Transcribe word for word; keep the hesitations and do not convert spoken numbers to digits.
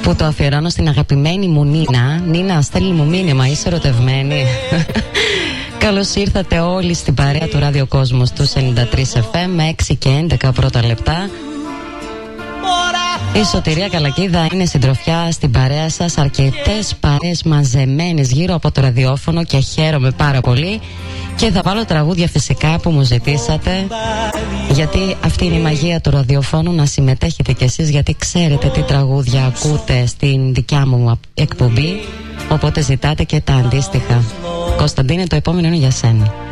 που το αφιερώνω στην αγαπημένη μου Νίνα. Νίνα, στέλνει μου μήνυμα, είσαι ερωτευμένη? Καλώς ήρθατε όλοι στην παρέα του Ραδιοκόσμου στους ενενήντα τρία εφ εμ, έξι και έντεκα πρώτα λεπτά. Η Σωτηρία Καλακίδα είναι συντροφιά στην παρέα σας. Αρκετές παρέες μαζεμένες γύρω από το ραδιόφωνο και χαίρομαι πάρα πολύ. Και θα βάλω τραγούδια φυσικά που μου ζητήσατε, γιατί αυτή είναι η μαγεία του ραδιοφώνου, να συμμετέχετε κι εσείς, γιατί ξέρετε τι τραγούδια ακούτε στην δικιά μου εκπομπή. Οπότε ζητάτε και τα αντίστοιχα. Κωνσταντίνε, το επόμενο είναι για σένα.